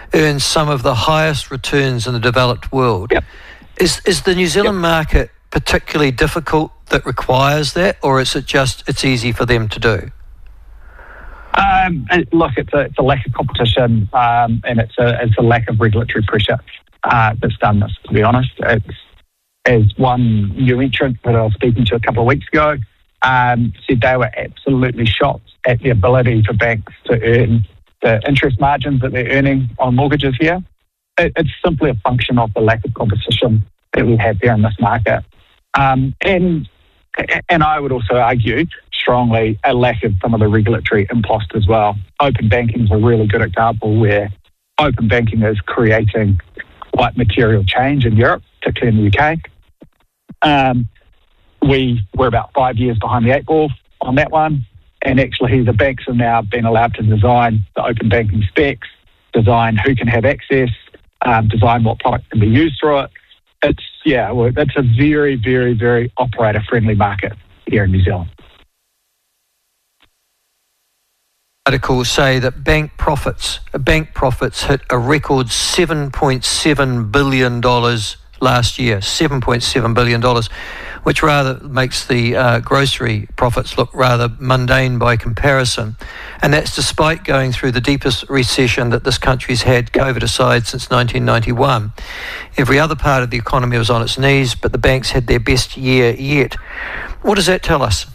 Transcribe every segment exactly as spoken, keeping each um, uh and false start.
earns some of the highest returns in the developed world. Yep. Is is the New Zealand Yep. market particularly difficult that requires that, or is it just it's easy for them to do? Um, and look, it's a, it's a lack of competition, um, and it's a it's a lack of regulatory pressure uh, that's done this. To be honest, it's as one new entrant that I was speaking to a couple of weeks ago um, said they were absolutely shocked at the ability for banks to earn the interest margins that they're earning on mortgages here. It, it's simply a function of the lack of competition that we have here in this market, um, and and I would also argue strongly a lack of some of the regulatory impost as well. Open banking is a really good example where open banking is creating quite material change in Europe, particularly in the U K. Um, we were about five years behind the eight ball on that one, and actually the banks have now been allowed to design the open banking specs, design who can have access, um, design what product can be used through it. It's, yeah, well, it's a very, very, very operator-friendly market here in New Zealand. Articles say that bank profits, bank profits hit a record seven point seven billion dollars last year, seven point seven billion dollars, which rather makes the uh, grocery profits look rather mundane by comparison. And that's despite going through the deepest recession that this country's had, COVID aside, since nineteen ninety-one. Every other part of the economy was on its knees, but the banks had their best year yet. What does that tell us?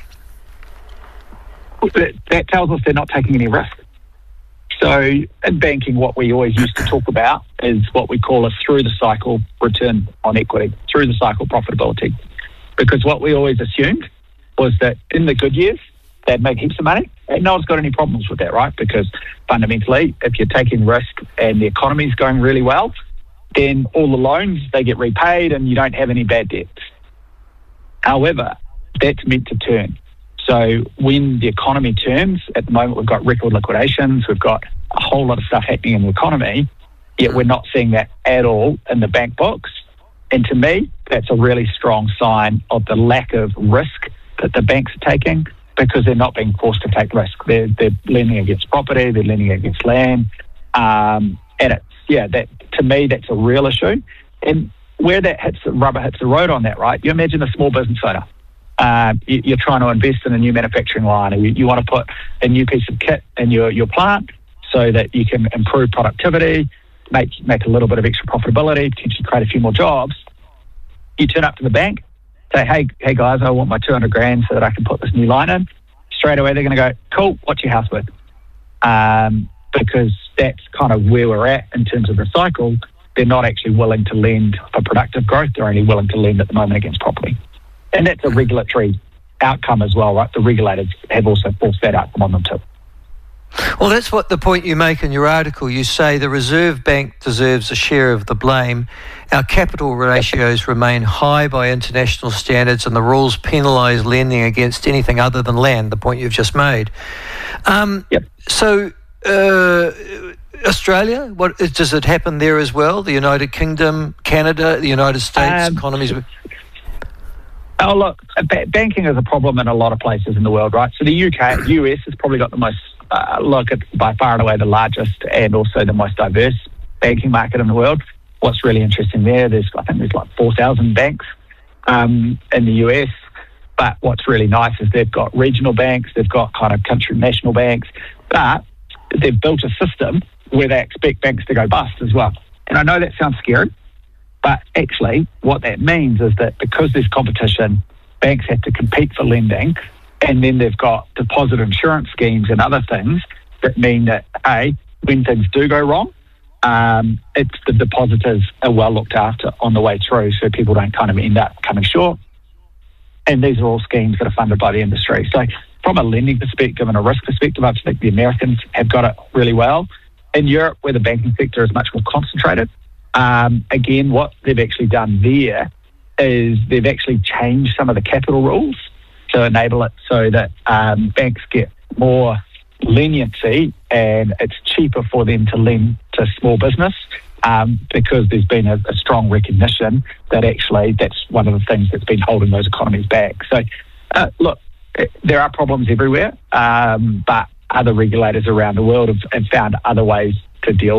That, that tells us they're not taking any risk. So in banking, what we always used to talk about is what we call a through-the-cycle return on equity, through-the-cycle profitability. Because what we always assumed was that in the good years, they'd make heaps of money. And no one's got any problems with that, right? Because fundamentally, if you're taking risk and the economy's going really well, then all the loans, they get repaid and you don't have any bad debts. However, that's meant to turn. So when the economy turns, at the moment we've got record liquidations, we've got a whole lot of stuff happening in the economy, yet we're not seeing that at all in the bank books. And to me, that's a really strong sign of the lack of risk that the banks are taking, because they're not being forced to take risk. They're, they're lending against property, they're lending against land. Um, and it's, yeah, that to me, that's a real issue. And where that hits, the rubber hits the road on that, right? You imagine a small business owner. Uh, you, you're trying to invest in a new manufacturing line, or you, you want to put a new piece of kit in your, your plant so that you can improve productivity, make make a little bit of extra profitability, potentially create a few more jobs. You turn up to the bank, say, hey, hey guys, I want my two hundred grand so that I can put this new line in. Straight away, they're going to go, cool, what's your house worth? Um, because that's kind of where we're at in terms of the cycle. They're not actually willing to lend for productive growth. They're only willing to lend at the moment against property. And that's a regulatory outcome as well, right? The regulators have also forced that outcome on them too. Well, that's what the point you make in your article. You say the Reserve Bank deserves a share of the blame. Our capital ratios remain high by international standards, and the rules penalise lending against anything other than land, the point you've just made. Um, yep. So, uh, Australia, what does it happen there as well? The United Kingdom, Canada, the United States, um, economies... Oh, look, ba- banking is a problem in a lot of places in the world, right? So the U K, U S has probably got the most, uh, look, it's by far and away the largest and also the most diverse banking market in the world. What's really interesting there, there's, I think there's like four thousand banks um, in the U S. But what's really nice is they've got regional banks, they've got kind of country national banks, but they've built a system where they expect banks to go bust as well. And I know that sounds scary, but actually what that means is that because there's competition, banks have to compete for lending, and then they've got deposit insurance schemes and other things that mean that, A, when things do go wrong, um, it's the depositors are well looked after on the way through, so people don't kind of end up coming short. And these are all schemes that are funded by the industry. So from a lending perspective and a risk perspective, I think the Americans have got it really well. In Europe, where the banking sector is much more concentrated, Um, again, what they've actually done there is they've actually changed some of the capital rules to enable it so that um, banks get more leniency and it's cheaper for them to lend to small business um, because there's been a, a strong recognition that actually that's one of the things that's been holding those economies back. So, uh, look, there are problems everywhere, um, but other regulators around the world have, have found other ways to deal with it.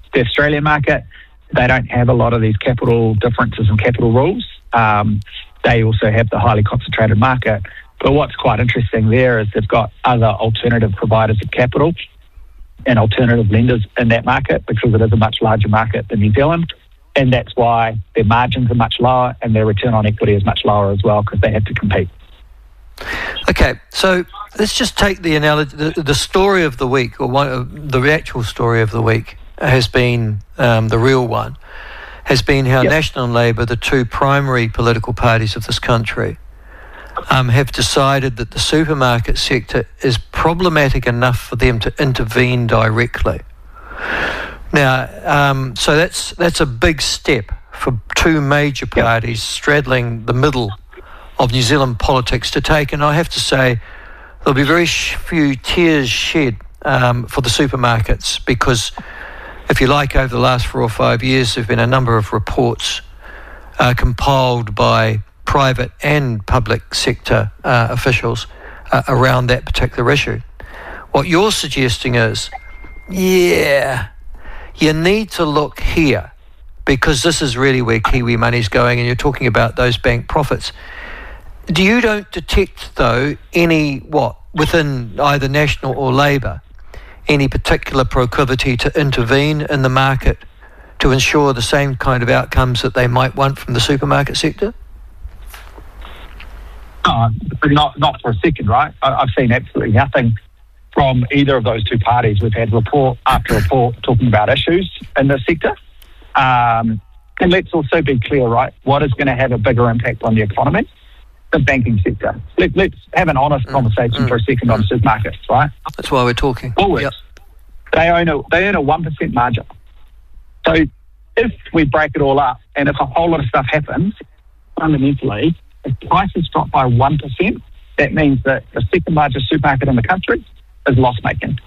the Australian market, they don't have a lot of these capital differences and capital rules. Um, they also have the highly concentrated market. But what's quite interesting there is they've got other alternative providers of capital and alternative lenders in that market because it is a much larger market than New Zealand. And that's why their margins are much lower and their return on equity is much lower as well because they have to compete. Okay, so let's just take the analogy. The, the story of the week, or one of the actual story of the week, has been um, the real one, has been how yep. National and Labour, the two primary political parties of this country, um, have decided that the supermarket sector is problematic enough for them to intervene directly. Now, um, so that's that's a big step for two major parties yep. straddling the middle of New Zealand politics to take, and I have to say there'll be very sh- few tears shed um, for the supermarkets because, if you like, over the last four or five years there have been a number of reports uh, compiled by private and public sector uh, officials uh, around that particular issue. What you're suggesting is, yeah, you need to look here because this is really where Kiwi money's going, and you're talking about those bank profits. Do you don't detect, though, any, what, within either National or Labour, any particular proclivity to intervene in the market to ensure the same kind of outcomes that they might want from the supermarket sector? Uh, not not for a second, right? I, I've seen absolutely nothing from either of those two parties. We've had report after report talking about issues in the sector. Um, and let's also be clear, right? What is going to have a bigger impact on the economy? The banking sector. Let, let's have an honest mm, conversation mm, for a second mm. on supermarkets, right? That's why we're talking. Woolworths, yep. they own a they earn a one percent margin. So if we break it all up, and if a whole lot of stuff happens, fundamentally, if prices drop by one percent, that means that the second largest supermarket in the country is loss making.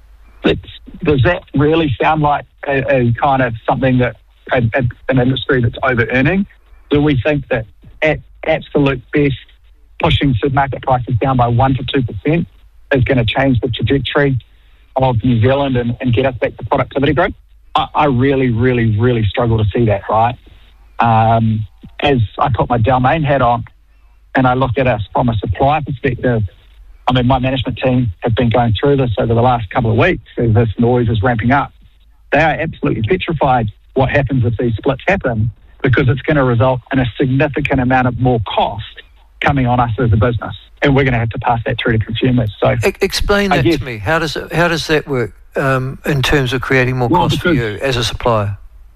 Does that really sound like a, a kind of something that a, a, an industry that's over earning? Do we think that at absolute best, pushing supermarket prices down by one to two percent is going to change the trajectory of New Zealand and, and get us back to productivity growth? I, I really, really, really struggle to see that, right? Um, as I put my Dalmain hat on and I look at us from a supply perspective, I mean, my management team have been going through this over the last couple of weeks as this noise is ramping up. They are absolutely petrified what happens if these splits happen, because it's going to result in a significant amount of more cost coming on us as a business, and we're going to have to pass that through to consumers. So, e- explain that guess, to me. How does it, how does that work um, in terms of creating more well, cost for you as a supplier?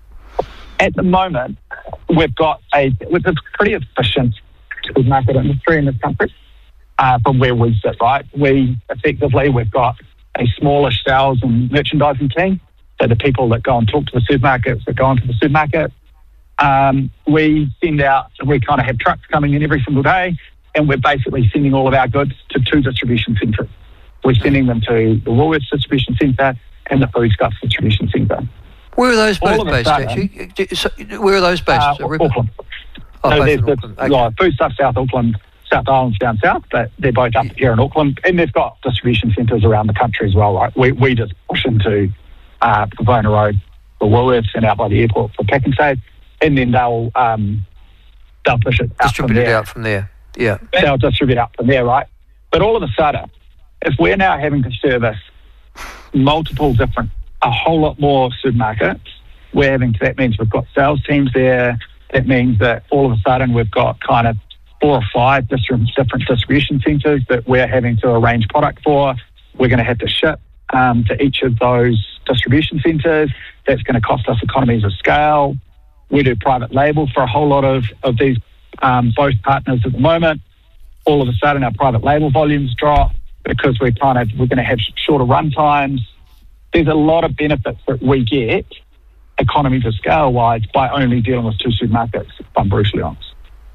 At the moment, we've got a with a pretty efficient market industry in this country. Uh, from where we sit, right? We effectively we've got a smallish sales and merchandising team. So the people that go and talk to the supermarkets, that go into the supermarket. Um, we send out, we kind of have trucks coming in every single day, and we're basically sending all of our goods to two distribution centres. We're sending them to the Woolworths distribution centre and the Foodstuffs distribution centre. Where are those both based, actually? Where are those based? Uh, Auckland. Oh, so both there's in the Auckland. Okay. Yeah, Foodstuffs South Auckland, South Island's down south, but they're both up here in Auckland, and they've got distribution centres around the country as well, right? We we just push into uh, Pavona Road for Woolworths and out by the airport for Pack and Save, and then they'll um, they'll push it out distribute from there. it out from there. Yeah, they'll distribute out from there, right? But all of a sudden, if we're now having to service multiple different, a whole lot more supermarkets, we're having to, that means we've got sales teams there. That means that all of a sudden we've got kind of four or five different, different distribution centres that we're having to arrange product for. We're going to have to ship um, to each of those distribution centres. That's going to cost us economies of scale. We do private label for a whole lot of, of these um, both partners at the moment. All of a sudden our private label volumes drop because we're kind of we're going to have shorter run times. There's a lot of benefits that we get, economies of scale wise, by only dealing with two supermarkets, if I'm brutally honest.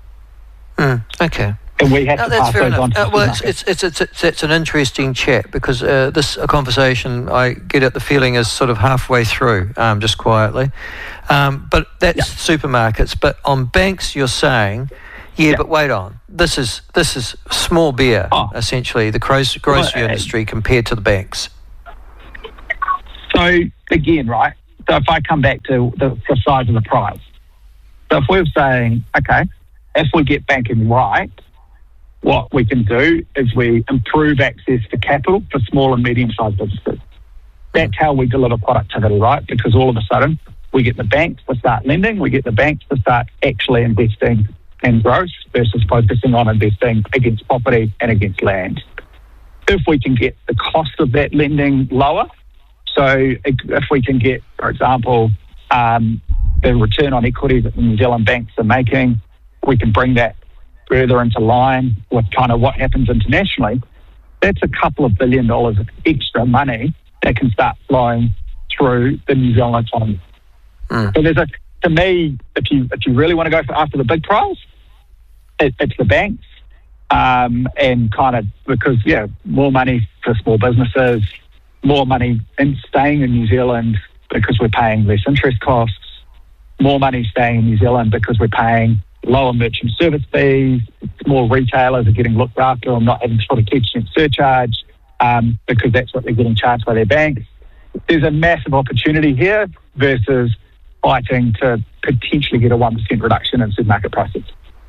Mm, okay. And we have no, to that's pass fair those enough. on to uh, well, it's, it's, it's, it's, it's, it's an interesting chat because uh, this a conversation, I get at the feeling, is sort of halfway through, um, just quietly. Um, but that's yeah. supermarkets. But on banks, you're saying, yeah, yeah, but wait on. This is this is small beer, oh. essentially, the grocery, grocery well, industry compared to the banks. So, again, right, So if I come back to the, the size of the prize. So if we're saying, okay, if we get banking right, what we can do is we improve access to capital for small and medium-sized businesses. That's how we deliver productivity, right? Because all of a sudden, we get the banks to start lending, we get the banks to start actually investing in growth versus focusing on investing against property and against land. If we can get the cost of that lending lower, so if we can get, for example, um, the return on equity that the New Zealand banks are making, we can bring that further into line with kind of what happens internationally, that's a couple of billion dollars of extra money that can start flowing through the New Zealand economy. Mm. So there's a, to me, if you if you really want to go for after the big prize, it, it's the banks, um, and kind of because yeah, more money for small businesses, more money in staying in New Zealand because we're paying less interest costs, more money staying in New Zealand because we're paying lower merchant service fees, more retailers are getting looked after and not having to put a two percent surcharge um, because that's what they're getting charged by their banks. There's a massive opportunity here versus fighting to potentially get a one percent reduction in supermarket prices.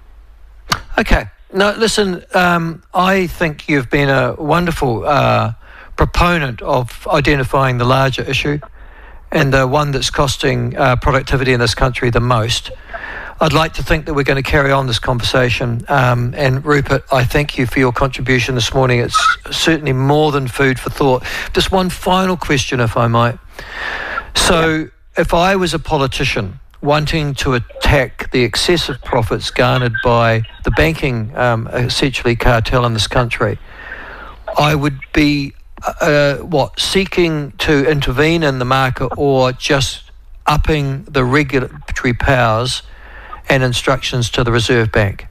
Okay. No, listen, um, I think you've been a wonderful uh, proponent of identifying the larger issue and the one that's costing uh, productivity in this country the most. I'd like to think that we're going to carry on this conversation. Um, and Rupert, I thank you for your contribution this morning. It's certainly more than food for thought. Just one final question, if I might. So if I was a politician wanting to attack the excessive profits garnered by the banking, um, essentially cartel in this country, I would be, uh, what, seeking to intervene in the market or just upping the regulatory powers and instructions to the Reserve Bank?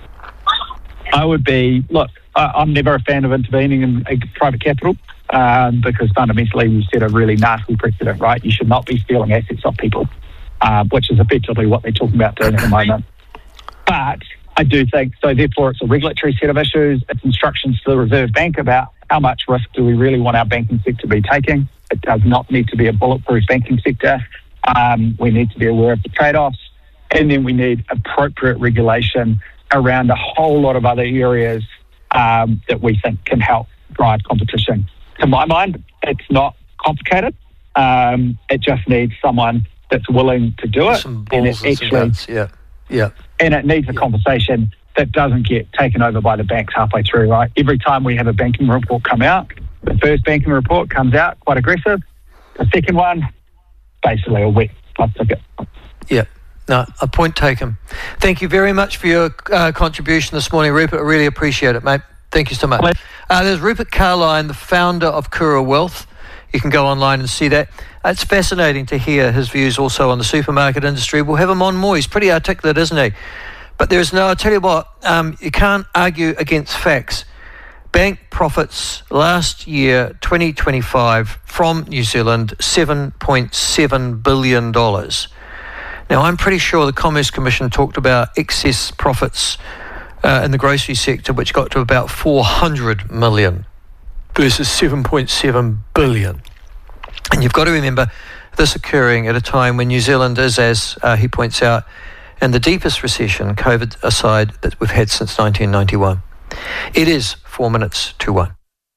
I would be, look, I, I'm never a fan of intervening in, in private capital um, because fundamentally you set a really nasty precedent, right? You should not be stealing assets off people, uh, which is effectively what they're talking about doing at the moment. But I do think, so therefore it's a regulatory set of issues, it's instructions to the Reserve Bank about how much risk do we really want our banking sector to be taking. It does not need to be a bulletproof banking sector. Um, we need to be aware of the trade-offs. And then we need appropriate regulation around a whole lot of other areas um, that we think can help drive competition. To my mind, it's not complicated. Um, it just needs someone that's willing to do it. Some balls and, it actually, and some guts. Yeah, yeah. And it needs a yeah. conversation that doesn't get taken over by the banks halfway through, right? Every time we have a banking report come out, the first banking report comes out quite aggressive. The second one, basically a wet bus ticket. Yeah. No, a point taken. Thank you very much for your uh, contribution this morning, Rupert. I really appreciate it, mate. Thank you so much. Uh, there's Rupert Carline, the founder of Kura Wealth. You can go online and see that. It's fascinating to hear his views also on the supermarket industry. We'll have him on more. He's pretty articulate, isn't he? But there's no, I'll tell you what, um, you can't argue against facts. Bank profits last year, twenty twenty-five, from New Zealand, seven point seven billion dollars. Now, I'm pretty sure the Commerce Commission talked about excess profits uh, in the grocery sector, which got to about four hundred million versus seven point seven billion. And you've got to remember this occurring at a time when New Zealand is, as uh, he points out, in the deepest recession, COVID aside, that we've had since nineteen ninety-one. It is four minutes to one.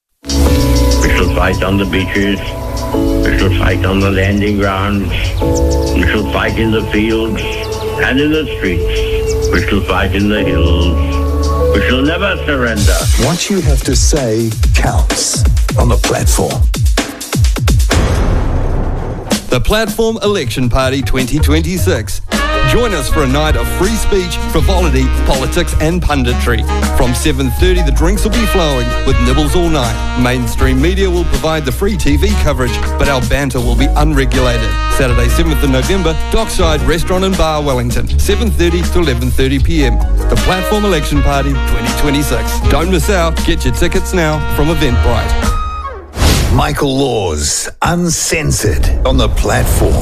We shall fight on the beaches. We shall fight on the landing grounds. We shall fight in the fields and in the streets. We shall fight in the hills. We shall never surrender. What you have to say counts on the platform. The Platform Election Party twenty twenty-six. Join us for a night of free speech, frivolity, politics and punditry. From seven thirty, the drinks will be flowing with nibbles all night. Mainstream media will provide the free T V coverage, but our banter will be unregulated. Saturday, seventh of November, Dockside Restaurant and Bar, Wellington, seven thirty to eleven thirty p m. The Platform Election Party twenty twenty-six. Don't miss out. Get your tickets now from Eventbrite. Michael Laws, Uncensored, on the Platform.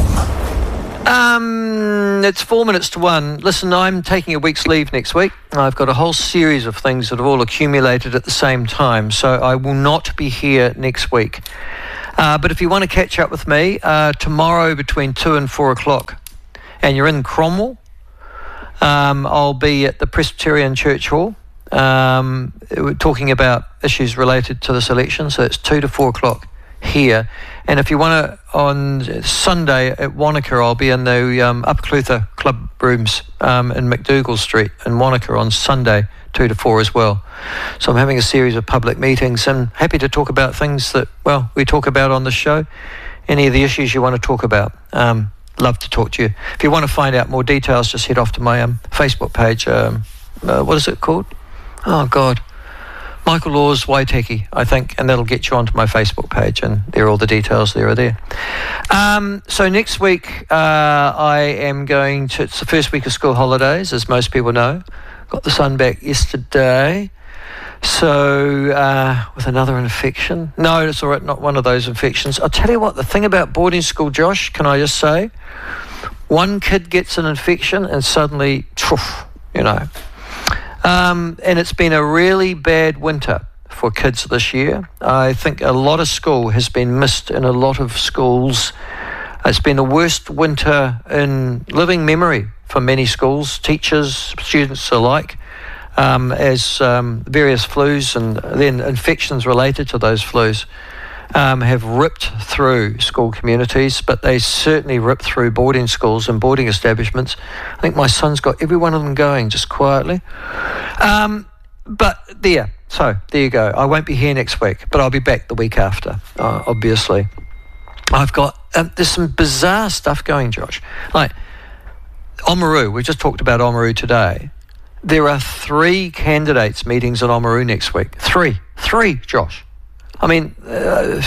Um, it's four minutes to one. Listen, I'm taking a week's leave next week. I've got a whole series of things that have all accumulated at the same time, so I will not be here next week. Uh, but if you want to catch up with me, uh, tomorrow between two and four o'clock, and you're in Cromwell, um, I'll be at the Presbyterian Church Hall, um, we're talking about issues related to this election. So it's two to four o'clock here. And if you want to, on Sunday at Wanaka, I'll be in the um, Upper Clutha Club rooms um, in McDougall Street in Wanaka on Sunday, two to four as well. So I'm having a series of public meetings and happy to talk about things that, well, we talk about on the show. Any of the issues you want to talk about, um, love to talk to you. If you want to find out more details, just head off to my um, Facebook page. Um, uh, what is it called? Oh, God. Michael Laws Waiteki, I think, and that'll get you onto my Facebook page, and there are all the details there are there. Um, so next week, uh, I am going to, it's the first week of school holidays, as most people know. Got the son back yesterday. So, uh, with another infection. No, it's all right, not one of those infections. I'll tell you what, the thing about boarding school, Josh, can I just say, one kid gets an infection and suddenly, poof, you know. Um, and it's been a really bad winter for kids this year. I think a lot of school has been missed in a lot of schools. It's been the worst winter in living memory for many schools, teachers, students alike, um, as um, various flus and then infections related to those flus um, have ripped through school communities, but they certainly ripped through boarding schools and boarding establishments. I think my son's got every one of them going just quietly. Um, but there, so there you go. I won't be here next week, but I'll be back the week after, uh, obviously. I've got, um, there's some bizarre stuff going, Josh. Like, Oamaru, we just talked about Oamaru today. There are three candidates meetings in Oamaru next week. Three. Three, Josh. I mean, uh,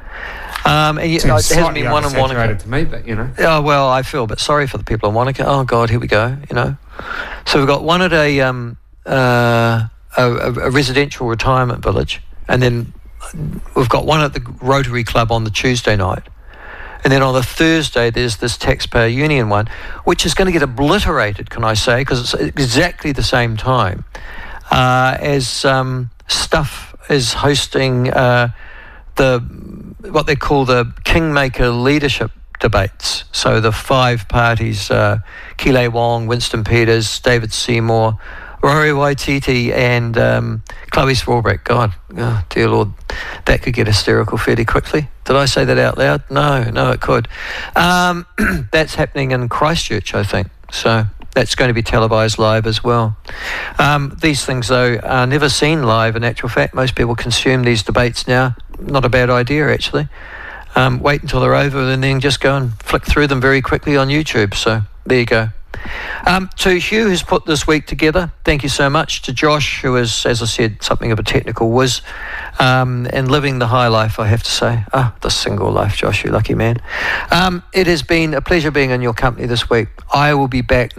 um, and you, no, there hasn't been one in Wanaka. To me, but you know. Oh well, I feel a bit sorry for the people in Wanaka. Oh God, here we go. You know, so we've got one at a um, uh, a, a residential retirement village, and then we've got one at the Rotary Club on the Tuesday night, and then on the Thursday there's this taxpayer union one, which is going to get obliterated. Can I say, because it's exactly the same time uh, as um, Stuff is hosting uh, the what they call the Kingmaker leadership debates. So the five parties, uh, Keeley Wong, Winston Peters, David Seymour, Rory Waititi, and um, Chloe Swarbrick. God, oh, dear Lord, that could get hysterical fairly quickly. Did I say that out loud? No, no, it could. Um, that's happening in Christchurch, I think. So that's going to be televised live as well. Um, these things, though, are never seen live in actual fact. Most people consume these debates now. Not a bad idea, actually. Um, wait until they're over and then just go and flick through them very quickly on YouTube. So there you go. Um, to Hugh, who's put this week together, thank you so much. To Josh, who is, as I said, something of a technical whiz, um, and living the high life, I have to say. Ah, the single life, Josh, you lucky man. Um, it has been a pleasure being in your company this week. I will be back